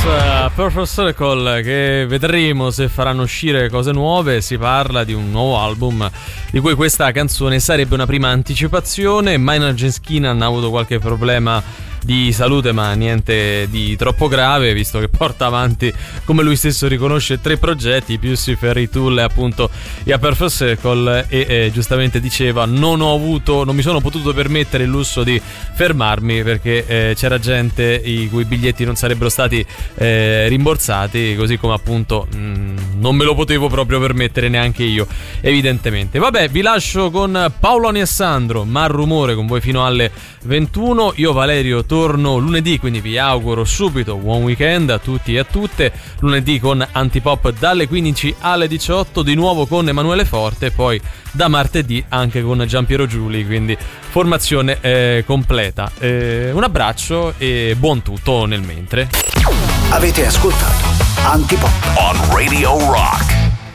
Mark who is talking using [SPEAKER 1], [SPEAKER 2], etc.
[SPEAKER 1] Perfect Circle, che vedremo se faranno uscire cose nuove. Si parla di un nuovo album di cui questa canzone sarebbe una prima anticipazione. Maynard James Keenan ha avuto qualche problema di salute, ma niente di troppo grave, visto che porta avanti, come lui stesso riconosce, 3 progetti, più Fairy Tool e appunto A Perfect Circle, e giustamente diceva non mi sono potuto permettere il lusso di fermarmi perché c'era gente i cui biglietti non sarebbero stati rimborsati, così come appunto non me lo potevo proprio permettere neanche io, evidentemente. Vabbè, vi lascio con Paolo e Sandro, Mar Rumore, con voi fino alle 21. Io, Valerio, torno lunedì, quindi vi auguro subito buon weekend a tutti e a tutte. Lunedì con Antipop dalle 15 alle 18, di nuovo con Emanuele Forte, poi da martedì anche con Giampiero Giuli, quindi formazione completa. Un abbraccio e buon tutto nel mentre.
[SPEAKER 2] Avete ascoltato Antipop on Radio Rock.